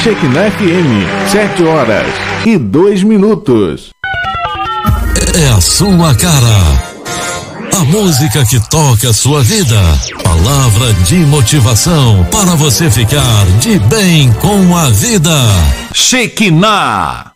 Shekinah FM, 7h02. É a sua cara. A música que toca a sua vida. Palavra de motivação para você ficar de bem com a vida. Shekinah.